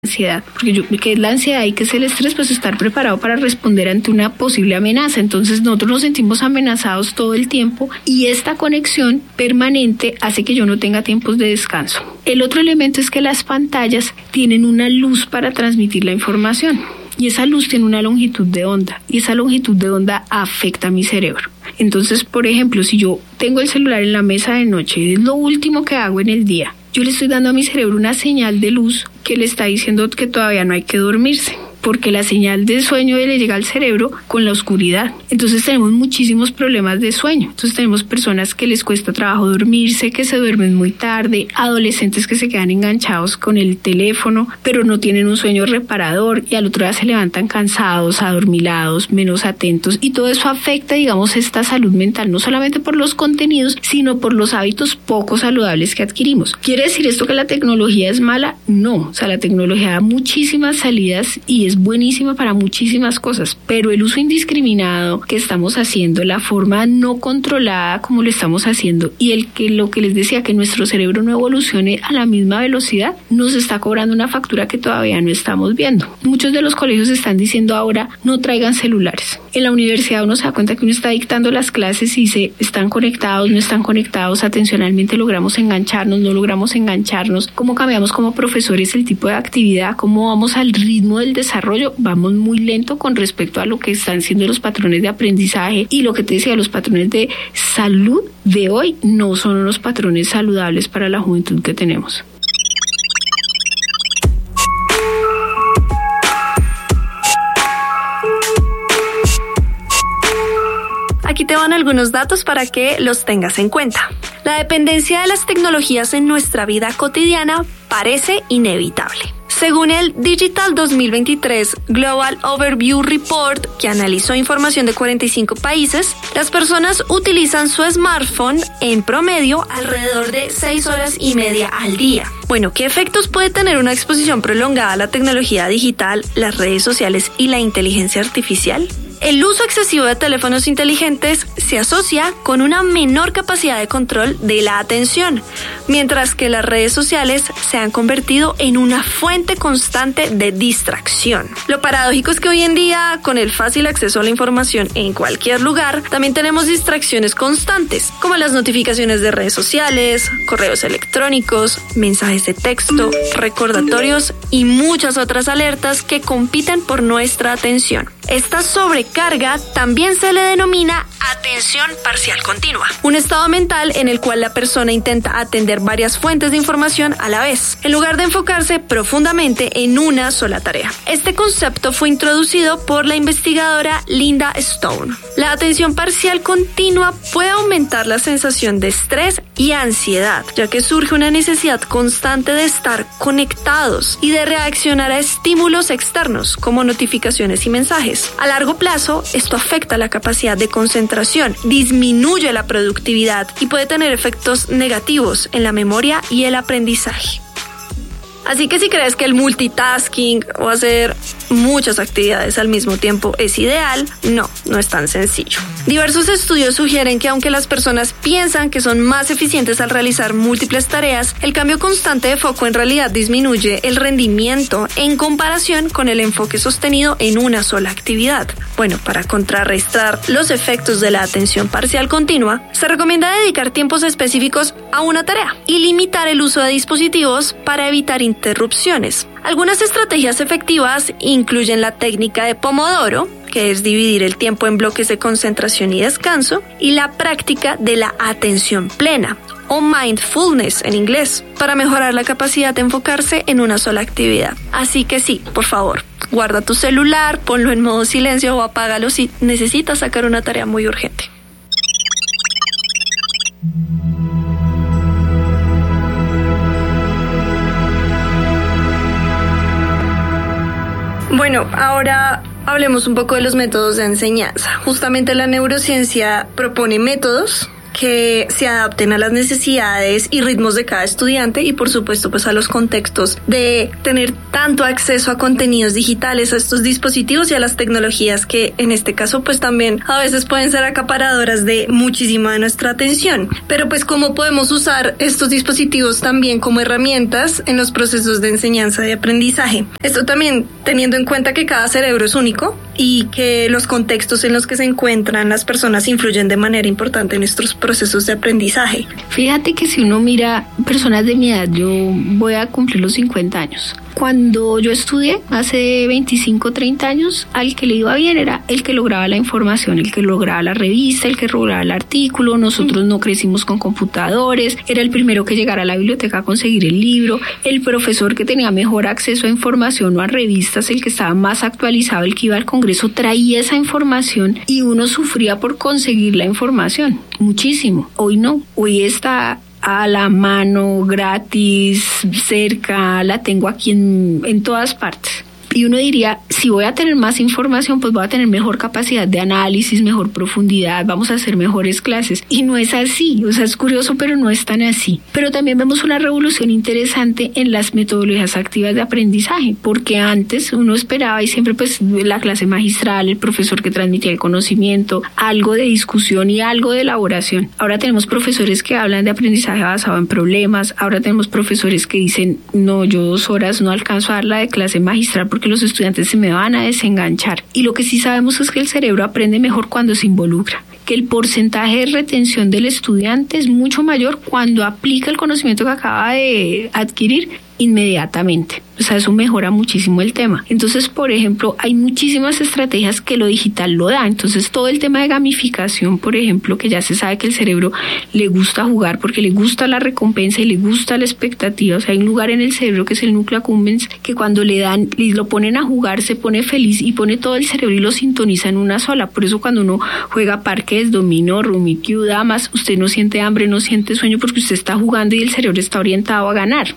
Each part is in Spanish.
ansiedad, porque ¿qué es la ansiedad y qué es el estrés? Pues estar preparado para responder ante una posible amenaza. Entonces nosotros nos sentimos amenazados todo el tiempo y esta conexión permanente hace que yo no tenga tiempos de descanso. El otro elemento es que las pantallas tienen una luz para transmitir la información y esa luz tiene una longitud de onda y esa longitud de onda afecta a mi cerebro. Entonces, por ejemplo, si yo tengo el celular en la mesa de noche y es lo último que hago en el día, yo le estoy dando a mi cerebro una señal de luz que le está diciendo que todavía no hay que dormirse, porque la señal de sueño le llega al cerebro con la oscuridad. Entonces tenemos muchísimos problemas de sueño. Entonces tenemos personas que les cuesta trabajo dormirse, que se duermen muy tarde, adolescentes que se quedan enganchados con el teléfono, pero no tienen un sueño reparador y al otro día se levantan cansados, adormilados, menos atentos, y todo eso afecta, digamos, esta salud mental, no solamente por los contenidos, sino por los hábitos poco saludables que adquirimos. ¿Quiere decir esto que la tecnología es mala? No, o sea, la tecnología da muchísimas salidas y es buenísima para muchísimas cosas, pero el uso indiscriminado que estamos haciendo, la forma no controlada como lo estamos haciendo y lo que les decía, que nuestro cerebro no evolucione a la misma velocidad, nos está cobrando una factura que todavía no estamos viendo. Muchos de los colegios están diciendo ahora no traigan celulares. En la universidad uno se da cuenta que uno está dictando las clases y dice, están conectados, no están conectados, atencionalmente logramos engancharnos, no logramos engancharnos, cómo cambiamos como profesores el tipo de actividad, cómo vamos al ritmo del desarrollo, vamos muy lento con respecto a lo que están siendo los patrones de aprendizaje y lo que te decía, los patrones de salud de hoy no son los patrones saludables para la juventud que tenemos. Aquí te van algunos datos para que los tengas en cuenta. La dependencia de las tecnologías en nuestra vida cotidiana parece inevitable. Según el Digital 2023 Global Overview Report, que analizó información de 45 países, las personas utilizan su smartphone en promedio alrededor de 6 horas y media al día. Bueno, ¿qué efectos puede tener una exposición prolongada a la tecnología digital, las redes sociales y la inteligencia artificial? El uso excesivo de teléfonos inteligentes se asocia con una menor capacidad de control de la atención, mientras que las redes sociales se han convertido en una fuente constante de distracción. Lo paradójico es que hoy en día, con el fácil acceso a la información en cualquier lugar, también tenemos distracciones constantes, como las notificaciones de redes sociales, correos electrónicos, mensajes de texto, recordatorios y muchas otras alertas que compiten por nuestra atención. Esta sobrecarga también se le denomina atención parcial continua, un estado mental en el cual la persona intenta atender varias fuentes de información a la vez, en lugar de enfocarse profundamente en una sola tarea. Este concepto fue introducido por la investigadora Linda Stone. La atención parcial continua puede aumentar la sensación de estrés y ansiedad, ya que surge una necesidad constante de estar conectados y de reaccionar a estímulos externos como notificaciones y mensajes. A largo plazo, esto afecta la capacidad de concentración, disminuye la productividad y puede tener efectos negativos en la memoria y el aprendizaje. Así que si crees que el multitasking o hacer muchas actividades al mismo tiempo es ideal, no es tan sencillo. Diversos estudios sugieren que aunque las personas piensan que son más eficientes al realizar múltiples tareas, el cambio constante de foco en realidad disminuye el rendimiento en comparación con el enfoque sostenido en una sola actividad. Bueno, para contrarrestar los efectos de la atención parcial continua, se recomienda dedicar tiempos específicos a una tarea y limitar el uso de dispositivos para evitar interrupciones. Algunas estrategias efectivas incluyen la técnica de Pomodoro, que es dividir el tiempo en bloques de concentración y descanso, y la práctica de la atención plena, o mindfulness en inglés, para mejorar la capacidad de enfocarse en una sola actividad. Así que sí, por favor, guarda tu celular, ponlo en modo silencio o apágalo si necesitas sacar una tarea muy urgente. Bueno, ahora hablemos un poco de los métodos de enseñanza. Justamente la neurociencia propone métodos que se adapten a las necesidades y ritmos de cada estudiante y por supuesto pues a los contextos de tener tanto acceso a contenidos digitales, a estos dispositivos y a las tecnologías que en este caso pues también a veces pueden ser acaparadoras de muchísima de nuestra atención. Pero pues cómo podemos usar estos dispositivos también como herramientas en los procesos de enseñanza y aprendizaje. Esto también teniendo en cuenta que cada cerebro es único y que los contextos en los que se encuentran las personas influyen de manera importante en nuestros procesos de aprendizaje. Fíjate que si uno mira personas de mi edad, yo voy a cumplir los 50 años. Cuando yo estudié, hace 25, 30 años, al que le iba bien era el que lograba la información, el que lograba la revista, el que lograba el artículo. Nosotros no crecimos con computadores, era el primero que llegara a la biblioteca a conseguir el libro, el profesor que tenía mejor acceso a información o a revistas, el que estaba más actualizado, el que iba al congreso, traía esa información y uno sufría por conseguir la información, muchísimo. Hoy no, hoy está a la mano, gratis, cerca, la tengo aquí en todas partes. Y uno diría, si voy a tener más información, pues voy a tener mejor capacidad de análisis, mejor profundidad, vamos a hacer mejores clases. Y no es así, o sea, es curioso, pero no es tan así. Pero también vemos una revolución interesante en las metodologías activas de aprendizaje, porque antes uno esperaba y siempre pues la clase magistral, el profesor que transmitía el conocimiento, algo de discusión y algo de elaboración. Ahora tenemos profesores que hablan de aprendizaje basado en problemas, ahora tenemos profesores que dicen, no, yo 2 horas no alcanzo a dar la de clase magistral porque los estudiantes se me van a desenganchar. Y lo que sí sabemos es que el cerebro aprende mejor cuando se involucra, que el porcentaje de retención del estudiante es mucho mayor cuando aplica el conocimiento que acaba de adquirir inmediatamente. O sea, eso mejora muchísimo el tema. Entonces, por ejemplo, hay muchísimas estrategias que lo digital lo da. Entonces, todo el tema de gamificación, por ejemplo, que ya se sabe que el cerebro le gusta jugar porque le gusta la recompensa y le gusta la expectativa. O sea, hay un lugar en el cerebro que es el núcleo accumbens que cuando le dan y lo ponen a jugar se pone feliz y pone todo el cerebro y lo sintoniza en una sola. Por eso cuando uno juega parques, dominó, rumikiu, damas, usted no siente hambre, no siente sueño porque usted está jugando y el cerebro está orientado a ganar.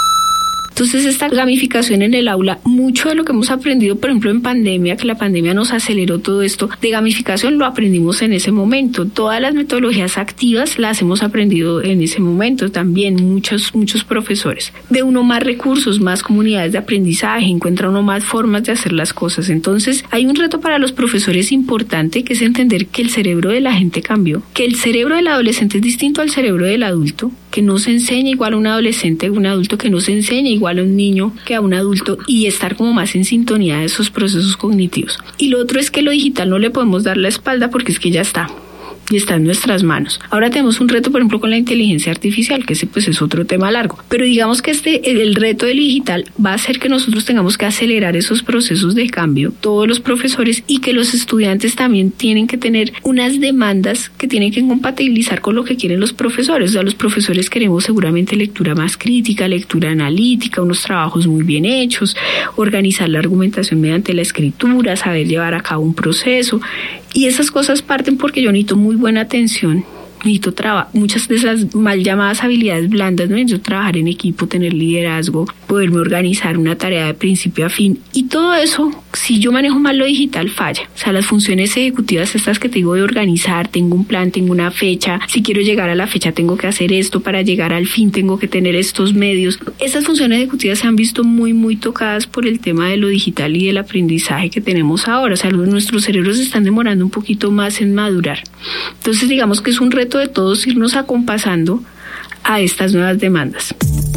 Entonces esta gamificación en el aula, mucho de lo que hemos aprendido, por ejemplo en pandemia, que la pandemia nos aceleró todo esto, de gamificación lo aprendimos en ese momento. Todas las metodologías activas las hemos aprendido en ese momento también, muchos profesores. Ve uno más recursos, más comunidades de aprendizaje, encuentra uno más formas de hacer las cosas. Entonces hay un reto para los profesores importante que es entender que el cerebro de la gente cambió, que el cerebro del adolescente es distinto al cerebro del adulto, que no se enseña igual a un adolescente que a un adulto, que no se enseña igual a un niño que a un adulto y estar como más en sintonía de esos procesos cognitivos. Y lo otro es que lo digital no le podemos dar la espalda porque es que ya está. Y está en nuestras manos. Ahora tenemos un reto, por ejemplo, con la inteligencia artificial, que ese pues es otro tema largo. Pero digamos que el reto del digital va a hacer que nosotros tengamos que acelerar esos procesos de cambio, todos los profesores, y que los estudiantes también tienen que tener unas demandas que tienen que compatibilizar con lo que quieren los profesores. O sea, los profesores queremos seguramente lectura más crítica, lectura analítica, unos trabajos muy bien hechos, organizar la argumentación mediante la escritura, saber llevar a cabo un proceso. Y esas cosas parten porque yo necesito muy buena atención, necesito muchas de esas mal llamadas habilidades blandas, ¿no? Necesito trabajar en equipo, tener liderazgo, poderme organizar una tarea de principio a fin. Y todo eso, si yo manejo mal lo digital, falla. O sea, las funciones ejecutivas estas que te digo de organizar, tengo un plan, tengo una fecha, si quiero llegar a la fecha tengo que hacer esto, para llegar al fin tengo que tener estos medios. Esas funciones ejecutivas se han visto muy tocadas por el tema de lo digital y del aprendizaje que tenemos ahora. O sea, nuestros cerebros se están demorando un poquito más en madurar. Entonces, digamos que es un reto de todos irnos acompasando a estas nuevas demandas.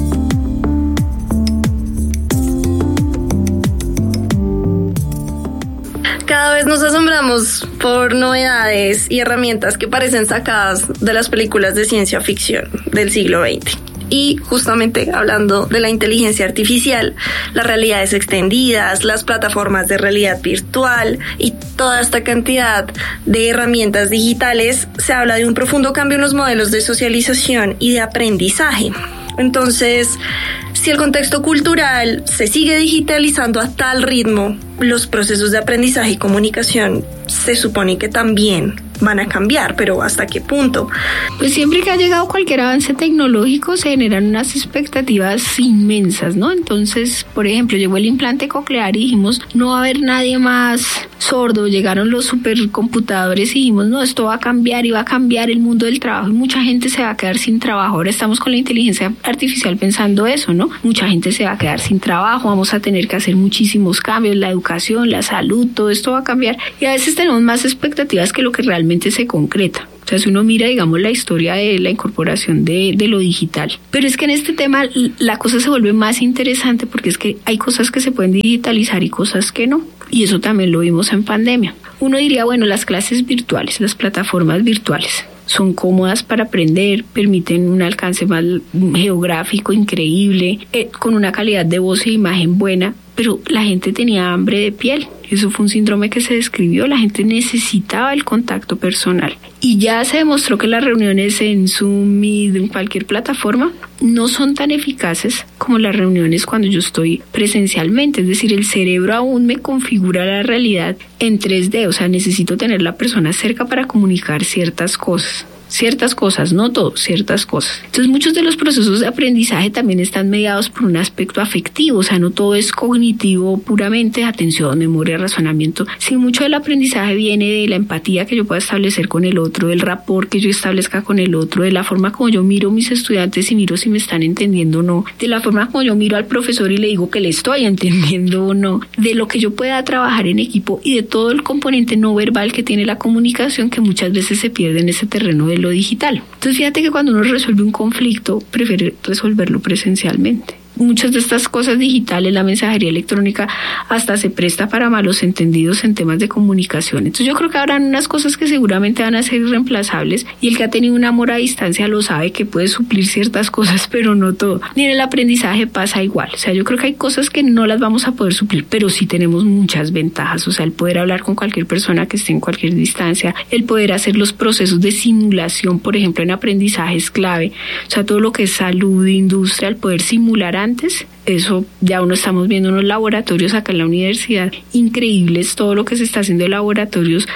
Cada vez nos asombramos por novedades y herramientas que parecen sacadas de las películas de ciencia ficción del siglo XX. Y justamente hablando de la inteligencia artificial, las realidades extendidas, las plataformas de realidad virtual y toda esta cantidad de herramientas digitales, se habla de un profundo cambio en los modelos de socialización y de aprendizaje. Entonces, si el contexto cultural se sigue digitalizando a tal ritmo, los procesos de aprendizaje y comunicación se supone que también van a cambiar, pero ¿hasta qué punto? Pues siempre que ha llegado cualquier avance tecnológico se generan unas expectativas inmensas, ¿no? Entonces, por ejemplo, llegó el implante coclear y dijimos, no va a haber nadie más sordo. Llegaron los supercomputadores y dijimos, no, esto va a cambiar y va a cambiar el mundo del trabajo y mucha gente se va a quedar sin trabajo. Ahora estamos con la inteligencia artificial pensando eso, ¿no? Mucha gente se va a quedar sin trabajo, vamos a tener que hacer muchísimos cambios, la educación, la salud, todo esto va a cambiar y a veces tenemos más expectativas que lo que realmente se concreta. O sea, si uno mira, digamos, la historia de la incorporación de lo digital. Pero es que en este tema la cosa se vuelve más interesante porque es que hay cosas que se pueden digitalizar y cosas que no. Y eso también lo vimos en pandemia. Uno diría, bueno, las clases virtuales, las plataformas virtuales son cómodas para aprender, permiten un alcance más geográfico increíble, con una calidad de voz e imagen buena, pero la gente tenía hambre de piel. Eso fue un síndrome que se describió, la gente necesitaba el contacto personal. Y ya se demostró que las reuniones en Zoom, Meet, en cualquier plataforma, no son tan eficaces como las reuniones cuando yo estoy presencialmente. Es decir, el cerebro aún me configura la realidad en 3D, o sea, necesito tener la persona cerca para comunicar ciertas cosas. Ciertas cosas, no todo, ciertas cosas. Entonces muchos de los procesos de aprendizaje también están mediados por un aspecto afectivo, o sea, no todo es cognitivo puramente, atención, memoria, razonamiento, sino mucho del aprendizaje viene de la empatía que yo pueda establecer con el otro, del rapport que yo establezca con el otro, de la forma como yo miro a mis estudiantes y miro si me están entendiendo o no, de la forma como yo miro al profesor y le digo que le estoy entendiendo o no, de lo que yo pueda trabajar en equipo y de todo el componente no verbal que tiene la comunicación que muchas veces se pierde en ese terreno de lo digital. Entonces fíjate que cuando uno resuelve un conflicto prefiere resolverlo presencialmente. Muchas de estas cosas digitales, la mensajería electrónica, hasta se presta para malos entendidos en temas de comunicación. Entonces yo creo que habrán unas cosas que seguramente van a ser irreemplazables y el que ha tenido un amor a distancia lo sabe que puede suplir ciertas cosas, pero no todo. Ni en el aprendizaje pasa igual. O sea, yo creo que hay cosas que no las vamos a poder suplir, pero sí tenemos muchas ventajas. O sea, el poder hablar con cualquier persona que esté en cualquier distancia, el poder hacer los procesos de simulación, por ejemplo, en aprendizaje es clave. O sea, todo lo que es salud, industria, el poder simular antes, eso ya uno estamos viendo unos laboratorios acá en la universidad increíbles, todo lo que se está haciendo en laboratorios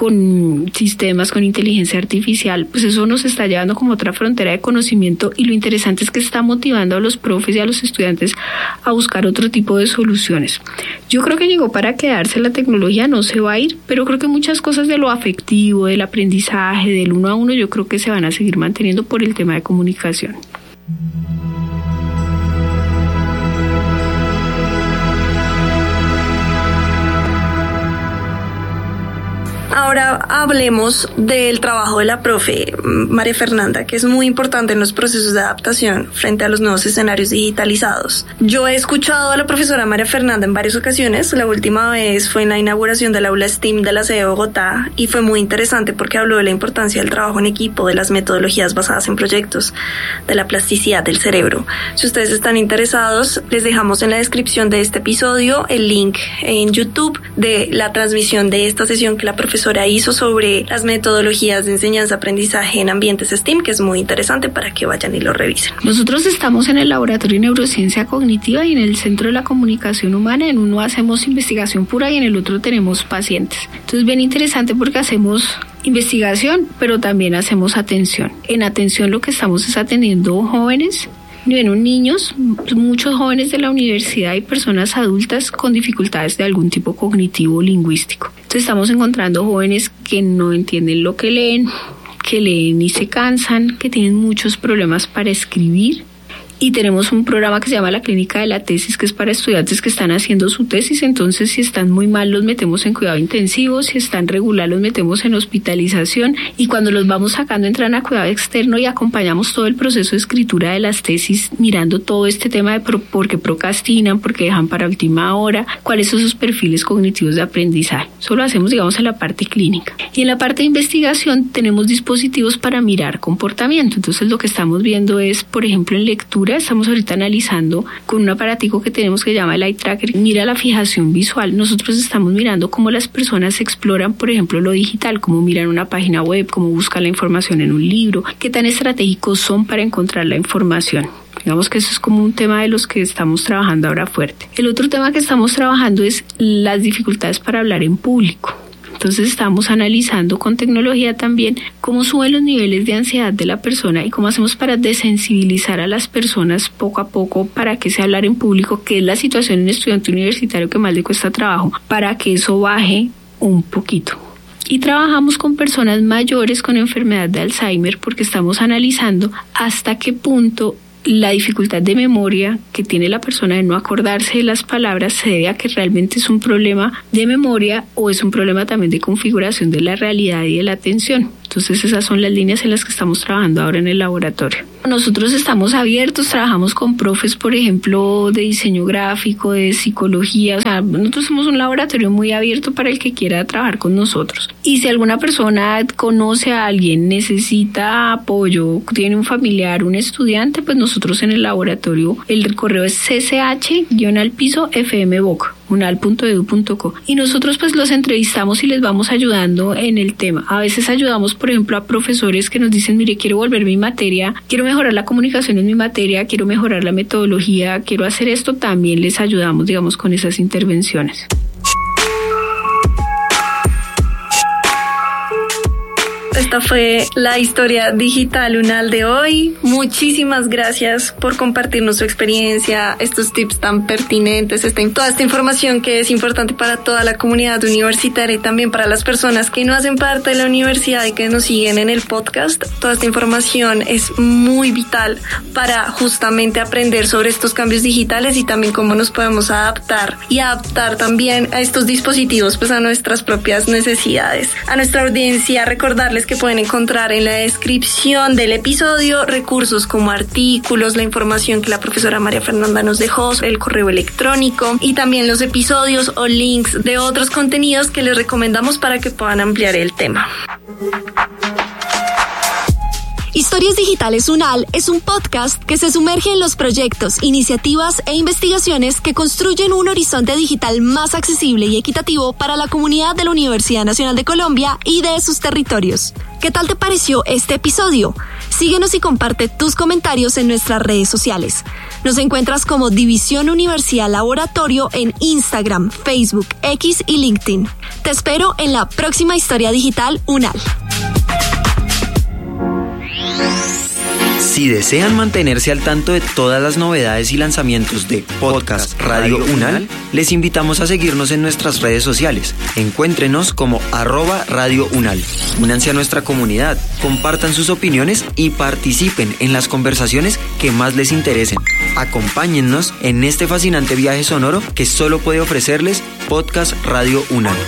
con sistemas, con inteligencia artificial, pues eso nos está llevando como otra frontera de conocimiento y lo interesante es que está motivando a los profes y a los estudiantes a buscar otro tipo de soluciones. Yo creo que llegó para quedarse, la tecnología no se va a ir, pero creo que muchas cosas de lo afectivo, del aprendizaje, del uno a uno, yo creo que se van a seguir manteniendo por el tema de comunicación. Ahora hablemos del trabajo de la profe María Fernanda, que es muy importante en los procesos de adaptación frente a los nuevos escenarios digitalizados. Yo he escuchado a la profesora María Fernanda en varias ocasiones. La última vez fue en la inauguración del aula STEAM de la sede de Bogotá y fue muy interesante porque habló de la importancia del trabajo en equipo, de las metodologías basadas en proyectos, de la plasticidad del cerebro. Si ustedes están interesados, les dejamos en la descripción de este episodio el link en YouTube de la transmisión de esta sesión que la profesora hizo sobre las metodologías de enseñanza-aprendizaje en ambientes STEAM, que es muy interesante para que vayan y lo revisen. Nosotros estamos en el Laboratorio de Neurociencia Cognitiva y en el Centro de la Comunicación Humana. En uno hacemos investigación pura y en el otro tenemos pacientes. Entonces, bien interesante porque hacemos investigación, pero también hacemos atención. En atención lo que estamos es atendiendo jóvenes, niños, muchos jóvenes de la universidad y personas adultas con dificultades de algún tipo cognitivo o lingüístico. Entonces estamos encontrando jóvenes que no entienden lo que leen y se cansan, que tienen muchos problemas para escribir. Y tenemos un programa que se llama la Clínica de la Tesis, que es para estudiantes que están haciendo su tesis. Entonces, si están muy mal, los metemos en cuidado intensivo. Si están regular, los metemos en hospitalización. Y cuando los vamos sacando, entran a cuidado externo y acompañamos todo el proceso de escritura de las tesis, mirando todo este tema de por qué procrastinan, por qué dejan para última hora, cuáles son sus perfiles cognitivos de aprendizaje. Eso lo hacemos, digamos, en la parte clínica. Y en la parte de investigación tenemos dispositivos para mirar comportamiento. Entonces, lo que estamos viendo es, por ejemplo, en lectura, estamos ahorita analizando con un aparatico que tenemos que se llama el Eye Tracker, mira la fijación visual. Nosotros estamos mirando cómo las personas exploran, por ejemplo, lo digital, cómo miran una página web, cómo buscan la información en un libro, qué tan estratégicos son para encontrar la información. Digamos que eso es como un tema de los que estamos trabajando ahora fuerte. El otro tema que estamos trabajando es las dificultades para hablar en público. Entonces estamos analizando con tecnología también cómo suben los niveles de ansiedad de la persona y cómo hacemos para desensibilizar a las personas poco a poco para que se hablar en público, que es la situación en un estudiante universitario que más le cuesta trabajo, para que eso baje un poquito. Y trabajamos con personas mayores con enfermedad de Alzheimer porque estamos analizando hasta qué punto la dificultad de memoria que tiene la persona de no acordarse de las palabras se debe a que realmente es un problema de memoria o es un problema también de configuración de la realidad y de la atención. Entonces esas son las líneas en las que estamos trabajando ahora en el laboratorio. Nosotros estamos abiertos, trabajamos con profes, por ejemplo, de diseño gráfico, de psicología. O sea, nosotros somos un laboratorio muy abierto para el que quiera trabajar con nosotros. Y si alguna persona conoce a alguien, necesita apoyo, tiene un familiar, un estudiante, pues nosotros en el laboratorio, el correo es cch_fmboc. unal.edu.co y nosotros pues los entrevistamos y les vamos ayudando en el tema. A veces ayudamos, por ejemplo, a profesores que nos dicen, mire, quiero volver mi materia, quiero mejorar la comunicación en mi materia, quiero mejorar la metodología, quiero hacer esto, también les ayudamos, digamos, con esas intervenciones. Esta fue la historia digital UNAL de hoy. Muchísimas gracias por compartirnos su experiencia, estos tips tan pertinentes, toda esta información que es importante para toda la comunidad universitaria y también para las personas que no hacen parte de la universidad y que nos siguen en el podcast. Toda esta información es muy vital para justamente aprender sobre estos cambios digitales y también cómo nos podemos adaptar y adaptar también a estos dispositivos pues a nuestras propias necesidades. A nuestra audiencia, recordarles que pueden encontrar en la descripción del episodio recursos como artículos, la información que la profesora María Fernanda nos dejó, el correo electrónico y también los episodios o links de otros contenidos que les recomendamos para que puedan ampliar el tema. Historias Digitales UNAL es un podcast que se sumerge en los proyectos, iniciativas e investigaciones que construyen un horizonte digital más accesible y equitativo para la comunidad de la Universidad Nacional de Colombia y de sus territorios. ¿Qué tal te pareció este episodio? Síguenos y comparte tus comentarios en nuestras redes sociales. Nos encuentras como División Universidad Laboratorio en Instagram, Facebook, X y LinkedIn. Te espero en la próxima Historia Digital UNAL. Si desean mantenerse al tanto de todas las novedades y lanzamientos de Podcast Radio UNAL, les invitamos a seguirnos en nuestras redes sociales. Encuéntrenos como @Radio UNAL. Únanse a nuestra comunidad, compartan sus opiniones y participen en las conversaciones que más les interesen. Acompáñennos en este fascinante viaje sonoro que solo puede ofrecerles Podcast Radio UNAL.